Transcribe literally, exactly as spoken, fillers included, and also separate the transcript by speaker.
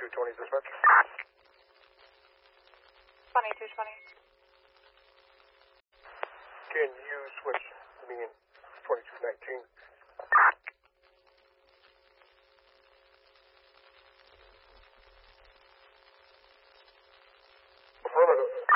Speaker 1: twenty-two twenty dispatch.
Speaker 2: twenty-two twenty.
Speaker 1: Can you switch me in twenty-two nineteen? Affirmative.